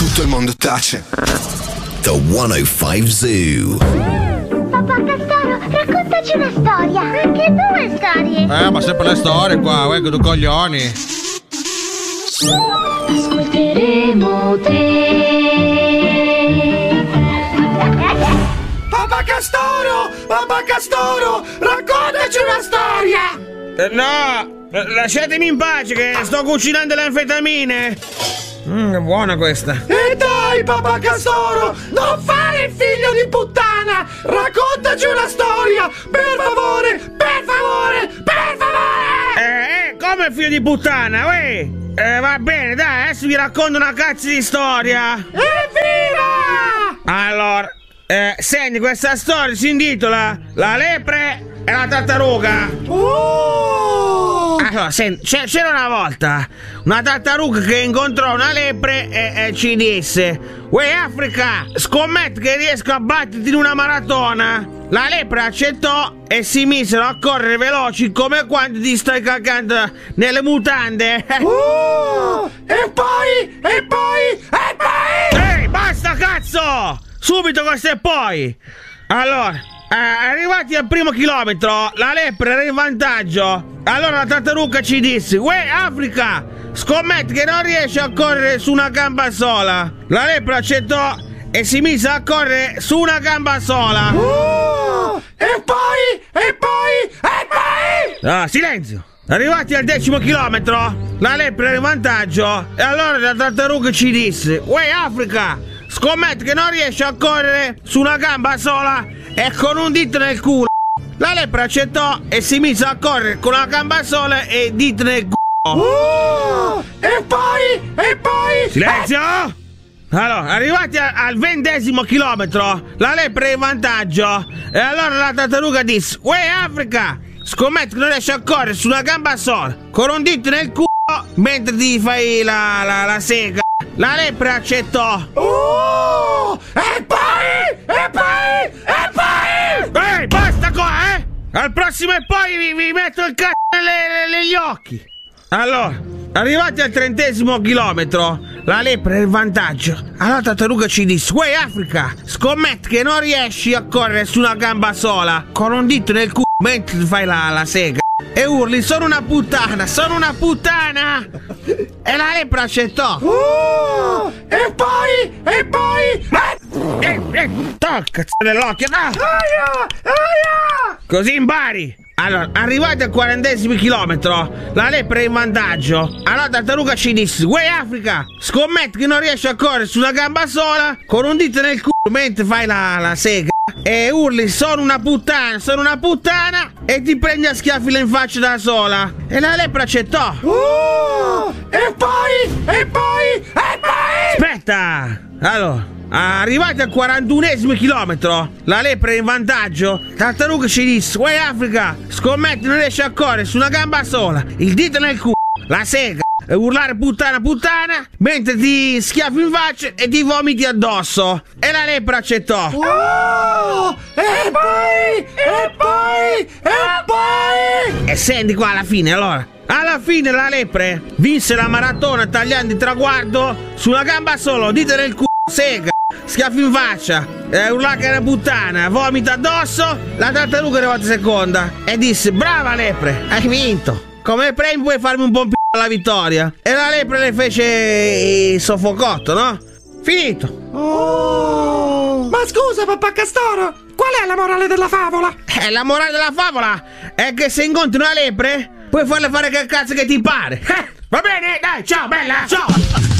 tutto il mondo tace. The 105 Zoo. Papà Castoro, raccontaci una storia. Anche due storie. Ma sempre le storie qua, che due coglioni. Ascolteremo te. Papà Castoro, raccontaci una storia. No, lasciatemi in pace che sto cucinando le anfetamine. È buona questa. E dai, papà Castoro, non fare il figlio di puttana. Raccontaci una storia, per favore. Come figlio di puttana, va bene, dai, adesso vi racconto una cazzo di storia. Evviva! Allora, senti, questa storia si intitola La lepre e la tartaruga. Allora, senti, c'era una volta una tartaruga che incontrò una lepre e ci disse: uè Africa, scommetto che riesco a batterti in una maratona. La lepre accettò e si misero a correre veloci come quando ti stai cagando nelle mutande. E poi? Ehi, basta cazzo! Subito questo e poi! Allora, arrivati al primo chilometro, la lepre era in vantaggio. Allora la tartaruga ci disse: uè Africa, scommetto che non riesci a correre su una gamba sola. La lepre accettò e si mise a correre su una gamba sola. E poi? Ah, silenzio! Arrivati al 10° chilometro, la lepre era in vantaggio. E allora la tartaruga ci disse: uè Africa, scommetto che non riesci a correre su una gamba sola e con un dito nel culo. La lepre accettò e si mise a correre con una gamba sola e dito nel culo. E poi? Silenzio! Allora, arrivati al 20° chilometro, la lepre è in vantaggio. E allora la tartaruga disse: uè Africa, scommetto che non riesci a correre su una gamba sola con un dito nel culo mentre ti fai la sega. La lepre accettò. E poi? Ehi, basta qua, Al prossimo e poi vi metto il cazzo negli occhi. Allora, arrivati al 30° chilometro, la lepre è in vantaggio. Allora la tartaruga ci disse: uè Africa, scommetto che non riesci a correre su una gamba sola con un dito nel culo mentre ti fai la sega. E urli: sono una puttana! E la lepre accettò. E poi? Tocca nell'occhio, no! Aia! Così impari. Allora, arrivati al 40° chilometro, la lepre è in vantaggio. Allora la tartaruga ci disse: uè Africa, scommetto che non riesci a correre su una gamba sola con un dito nel culo mentre fai la sega. E urli: sono una puttana! E ti prendi a schiaffi in faccia da sola. E la lepre accettò. E poi? Aspetta! Allora, arrivati al 41° chilometro, la lepre è in vantaggio. Tartaruga ci disse: uè Africa, scommetti non riesci a correre su una gamba sola, il dito nel culo, la sega, e urlare puttana mentre ti schiaffi in faccia e ti vomiti addosso. E la lepre accettò. E poi? E senti qua alla fine, allora. Alla fine la lepre vinse la maratona tagliando il traguardo su una gamba sola, dito nel culo, sega, schiaffi in faccia, urlare che era puttana, vomita addosso. La tartaruga è arrivata seconda e disse: brava lepre, hai vinto. Come premio puoi farmi un buon alla vittoria. E la lepre le fece il soffocotto, no? Finito. Ma scusa, papà Castoro, qual è la morale della favola? La morale della favola è che se incontri una lepre puoi farle fare che cazzo che ti pare. Va bene, dai, ciao bella, ciao.